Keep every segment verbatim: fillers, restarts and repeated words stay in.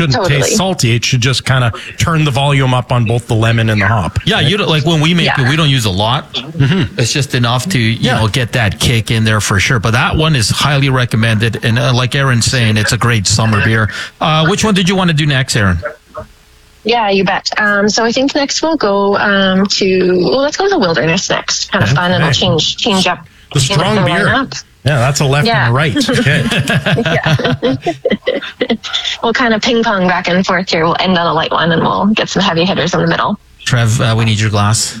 shouldn't Totally. taste salty. It should just kind of turn the volume up on both the lemon and the hop. Yeah, you don't, like when we make Yeah. it, we don't use a lot. Mm-hmm. It's just enough to you Yeah. know get that kick in there for sure. But that one is highly recommended, and uh, like Aaron's saying, it's a great summer beer. Uh, which one did you want to do next, Aaron? Yeah, you bet. Um, so I think next we'll go um, to, well, let's go to the Wilderness next. Kind of fun. It'll Okay. change change up The strong the beer. lineup. Yeah, that's a left Yeah. and a right. Okay. Yeah. We'll kind of ping pong back and forth here. We'll end on a light one and we'll get some heavy hitters in the middle. Trev, uh, we need your glass.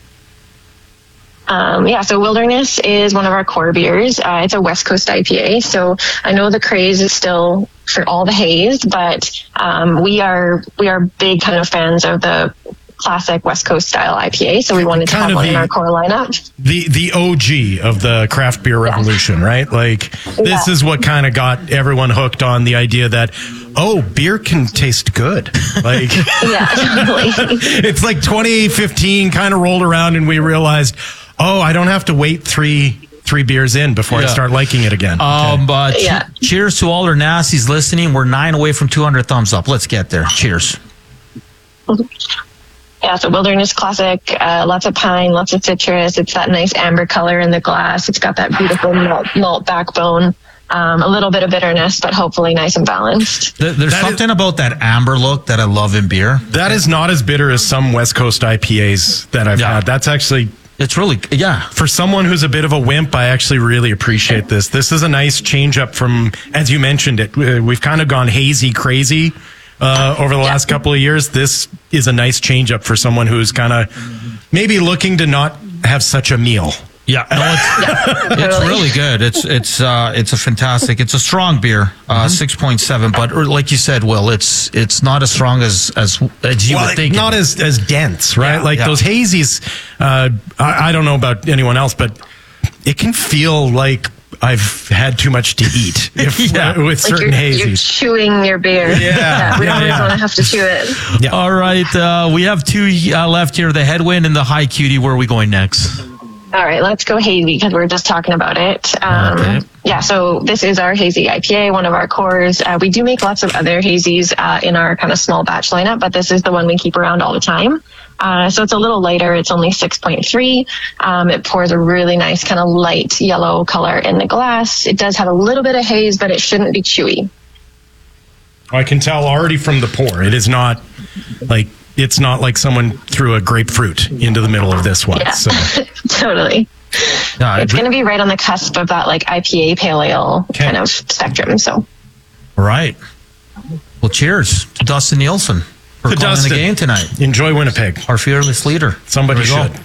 Um, yeah, so Wilderness is one of our core beers. Uh, it's a West Coast I P A. So I know the craze is still for all the haze, but um, we are we are big kind of fans of the classic West Coast style I P A. So we wanted to Kind have of one in the- our core lineup. the the O G of the craft beer revolution, right? Like this Yeah. is what kind of got everyone hooked on the idea that, oh, beer can taste good. Like Yeah, totally. it's like twenty fifteen kind of rolled around and we realized, oh, I don't have to wait three three beers in before I Yeah. start liking it again. Um, but che- Yeah. cheers to all our nasties listening. We're nine away from two hundred thumbs up. Let's get there. Cheers. Yeah, so Wilderness Classic, uh, lots of pine, lots of citrus. It's that nice amber color in the glass. It's got that beautiful malt, malt backbone. Um, a little bit of bitterness, but hopefully nice and balanced. There- There's That is- something about that amber look that I love in beer. That is not as bitter as some West Coast I P As that I've Yeah. had. That's actually, It's really, yeah. for someone who's a bit of a wimp, I actually really appreciate this. This is a nice change up from, as you mentioned it, uh, we've kind of gone hazy crazy uh, over the last couple of years. This is a nice change up for someone who's kind of maybe looking to not have such a meal. Yeah, no, it's, it's Totally. really good. It's it's uh, it's a fantastic. It's a strong beer, uh, six point seven. But or like you said, Will, it's it's not as strong as as, as you Well, would think. not as as dense, right? Yeah, like yeah. those hazies. Uh, I, I don't know about anyone else, but it can feel like I've had too much to eat if, Yeah. uh, with Like certain you're, you're hazies. chewing your beer. Yeah, we yeah, don't always yeah. want to have to chew it. Yeah. All right, uh, we have two uh, left here: the headwind and the high cutie. Where are we going next? All right, let's go hazy because we're just talking about it. Um, Okay. Yeah, so this is our hazy I P A, one of our cores. Uh, we do make lots of other hazies uh, in our kind of small batch lineup, but this is the one we keep around all the time. Uh, so it's a little lighter. It's only six point three. Um, it pours a really nice kind of light yellow color in the glass. It does have a little bit of haze, but it shouldn't be chewy. I can tell already from the pour. It is not like it's not like someone threw a grapefruit into the middle of this one. Yeah, So totally. Yeah, It's going to be right on the cusp of that like I P A pale ale Okay. kind of spectrum. So all right. Well, cheers to Dustin Nielsen for To calling Dustin. the game tonight. enjoy Winnipeg. Our fearless leader. Somebody There we go. should.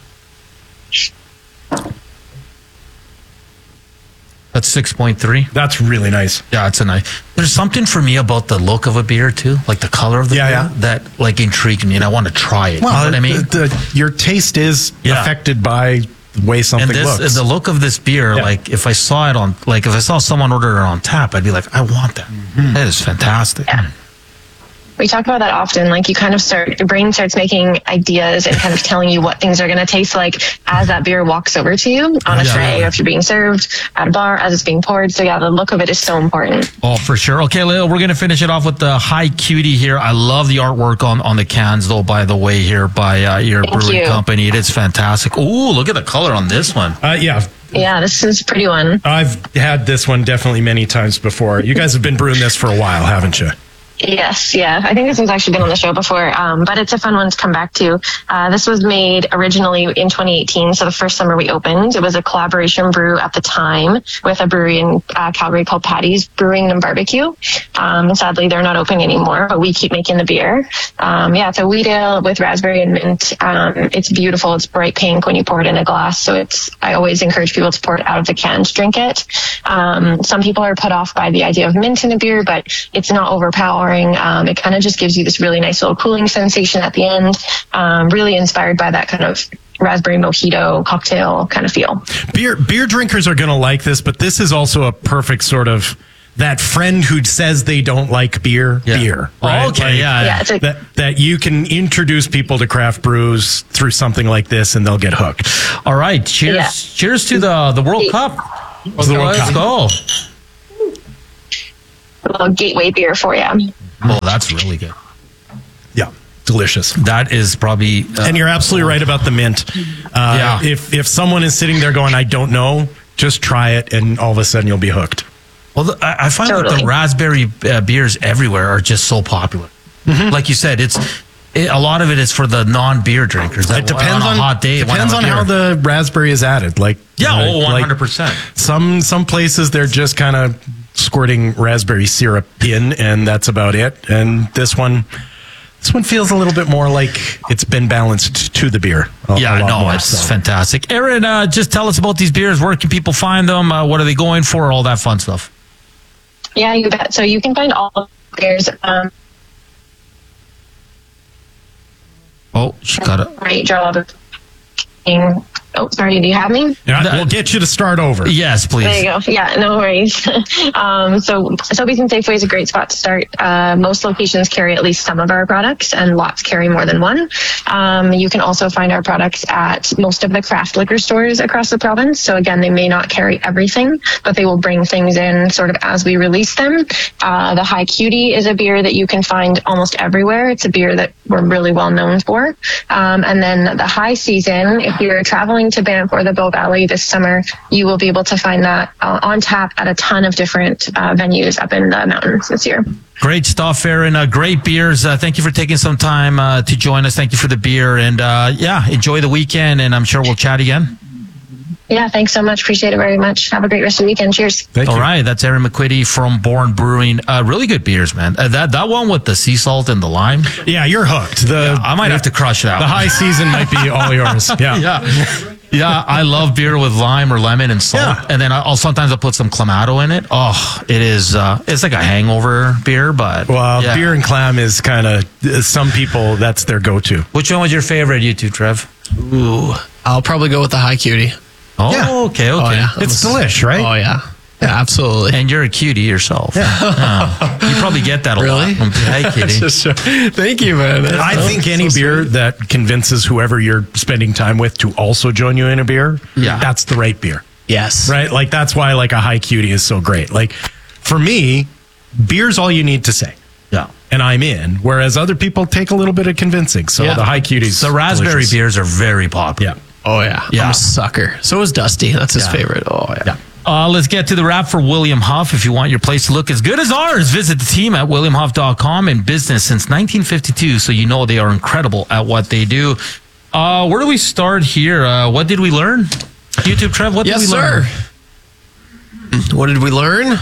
That's six point three. That's really nice. Yeah, it's a nice. There's something for me about the look of a beer too, like the color of the Yeah, beer, yeah. that like intrigued me, and I want to try it. you know what I mean? the- the- your taste is Yeah. affected by the way something And this, looks. the look of this beer, Yeah. like if I saw it on, like if I saw someone order it on tap, I'd be like, I want that. Mm-hmm. That is fantastic. Yeah. We talk about that often. Like you kind of start, your brain starts making ideas and kind of telling you what things are going to taste like as that beer walks over to you on a Yeah. tray, or if you're being served at a bar as it's being poured. So yeah, the look of it is so important. Oh, for sure. Okay, Leo, we're going to finish it off with the high cutie here. I love the artwork on, on the cans, though, by the way, here by uh, your Thank brewing you. company. It is fantastic. Ooh, look at the color on this one. uh, yeah, Yeah, this is a pretty one. I've had this one definitely many times before. You guys have been brewing this for a while, haven't you? Yes, yeah. I think this one's actually been on the show before, um, but it's a fun one to come back to. Uh, this was made originally in twenty eighteen, so the first summer we opened. It was a collaboration brew at the time with a brewery in uh, Calgary called Patty's Brewing and Barbecue. Um, sadly, they're not open anymore, but we keep making the beer. Um, yeah, it's a wheat ale with raspberry and mint. Um, it's beautiful. It's bright pink when you pour it in a glass, so it's. I always encourage people to pour it out of the can to drink it. Um, some people are put off by the idea of mint in a beer, but it's not overpowering. Um, it kind of just gives you this really nice little cooling sensation at the end. Um, really inspired by that kind of raspberry mojito cocktail kind of feel. Beer beer drinkers are going to like this, but this is also a perfect sort of that friend who says they don't like beer, Yeah. beer. Oh, Right? okay, Like, yeah. Yeah, it's a, That, that you can introduce people to craft brews through something like this and they'll get hooked. All right, cheers. Yeah. Cheers to the, the World Cup. the World Let's Cup. go. a little gateway beer for you. Oh, that's really good. Yeah, delicious. That is probably. Uh, And you're absolutely right about the mint. Uh, Yeah. If if someone is sitting there going, I don't know, just try it, and all of a sudden you'll be hooked. Well, the, I, I find that Totally. the raspberry uh, beers everywhere are just so popular. Mm-hmm. Like you said, it's it, a lot of it is for the non-beer drinkers. That It depends on on a hot day. wanna Depends have on a how beer. the raspberry is added. Like yeah, uh, oh, one like hundred percent. Some some places they're just kind of squirting raspberry syrup in, and that's about it. And this one, this one feels a little bit more like it's been balanced to the beer. A, Yeah, a lot no, more, it's so. fantastic. Aaron, uh, just tell us about these beers. Where can people find them? Uh, what are they going for? All that fun stuff. Yeah, you bet. So you can find all of theirs. Um, Oh, she got it. great job of. Oh, sorry. Do you have me? Yeah, we'll get you to start over. Yes, please. There you go. Yeah, no worries. um, so Sobeys and Safeway is a great spot to start. Uh, most locations carry at least some of our products, and lots carry more than one. Um, you can also find our products at most of the craft liquor stores across the province. So again, they may not carry everything, but they will bring things in sort of as we release them. Uh, the High Cutie is a beer that you can find almost everywhere. It's a beer that we're really well known for. Um, and then the High Season, if you're traveling to Banff or the Bow Valley this summer, you will be able to find that uh, on tap at a ton of different uh, venues up in the mountains this year. Great stuff, Aaron. Uh, great beers. Uh, thank you for taking some time uh, to join us. Thank you for the beer. And uh, yeah, enjoy the weekend, and I'm sure we'll chat again. Yeah, thanks so much. Appreciate it very much. Have a great rest of the weekend. Cheers. Thank All you. right, that's Aaron McQuitty from Bourne Brewing. Uh, really good beers, man. Uh, that that one with the sea salt and the lime, Yeah, you're hooked. The I might have to crush that the one. high season might be all yours. Yeah. Yeah. Yeah, I love beer with lime or lemon and salt. Yeah. And then I'll sometimes I'll put some Clamato in it. Oh, it is, uh, it's like a hangover beer, but. Well, yeah. beer and clam is kind of some people that's their go-to. Which one was your favorite, you two, Trev? Ooh, I'll probably go with the High Cutie. Oh, Yeah. okay, okay. Oh, yeah. It's delish, right? Oh, yeah. Yeah, absolutely. And you're a cutie yourself. Yeah. Oh, you probably get that a Really? lot. Hey, cutie. Thank you, man. I Oh, think any so beer sweet. that convinces whoever you're spending time with to also join you in a beer, Yeah. that's the right beer, Yes. right? Like that's why like a High Cutie is so great. Like for me, beer's all you need to say, Yeah. and I'm in. Whereas other people take a little bit of convincing. So Yeah. the High Cuties, The raspberry delicious. beers are very popular. Yeah. Oh, yeah. Yeah. I'm a sucker. So is Dusty. That's his Yeah. favorite. Oh, yeah. Yeah. Uh, let's get to the wrap for William Huff. If you want your place to look as good as ours, visit the team at william huff dot com. In business since nineteen fifty-two, so you know they are incredible at what they do. Uh, where do we start here? Uh, what did we learn? YouTube, Trev, what Yes, did we learn? sir. What did we learn?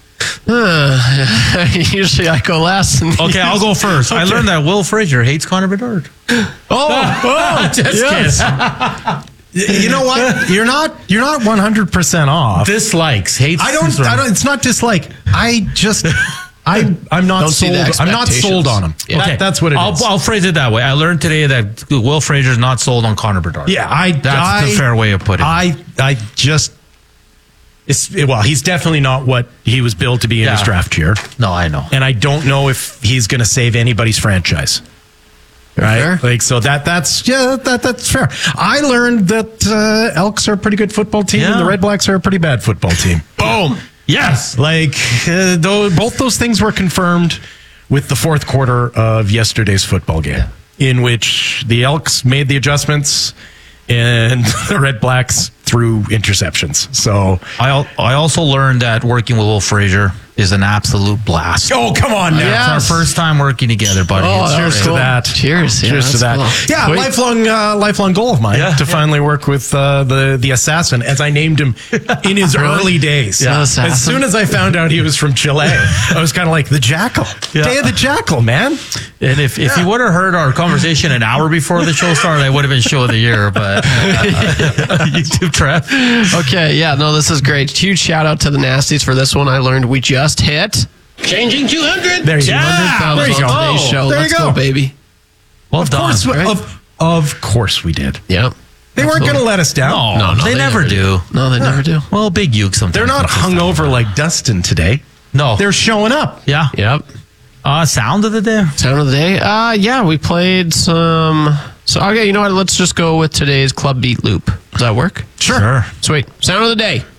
Uh, usually I go last. and- Okay, I'll go first. I learned that Will Frazier hates Connor Bedard. Oh, oh Just yes. You know what? You're not you're not one hundred percent off. Dislikes, hates. I don't I don't it's not dislike. I just I I'm not Don't see sold the I'm not sold on him. Yeah. That- that's what it I'll, is. I'll phrase it that way. I learned today that Will Frazier's not sold on Connor Bedard. Yeah, I That's I, the fair way of putting it. I I just it's well, he's definitely not what he was billed to be in Yeah. his draft year. No, I know. And I don't know if he's going to save anybody's franchise. Right? Fair. Like so that that's yeah, that that's fair. I learned that uh, Elks are a pretty good football team and Yeah. the Red Blacks are a pretty bad football team. Boom. Yes. Like uh, though, both those things were confirmed with the fourth quarter of yesterday's football game, in which the Elks made the adjustments and the Red Blacks threw interceptions. So, I al- I also learned that working with Will Frazier is an absolute blast. oh come on now! Yeah. It's our first time working together, buddy. Oh, It's that Cheers was to cool. that. Cheers. Yeah, Cheers to that. that's cool. Yeah, Sweet. lifelong, uh, lifelong goal of mine Yeah, to yeah. finally work with uh, the the assassin, as I named him in his early days. Yeah, assassin. As soon as I found out he was from Chile, I was kind of like the Jackal, Yeah. Day of the Jackal, man. And if, if you would have heard our conversation an hour before the show started, I would have been show of the year. But uh, YouTube Trev. Okay, yeah, no, this is great. Huge shout out to the Nasties for this one. I learned we just hit Changing two hundred. There you Yeah, go. that There was you on go. today's show. There Let's you go. go. baby. Well Of done. course, right? of, of course we did. Yep. They weren't going to let us down. No, No, no, they, they never, never do. No, they never do. Well, big uke sometimes. They're not hungover like Dustin today. No. They're showing up. yeah. Yep. Uh, sound of the day. Sound of the day. Uh, yeah, we played some. So okay, you know what? Let's just go with today's club beat loop. Does that work? Sure. Sweet. Sound of the day.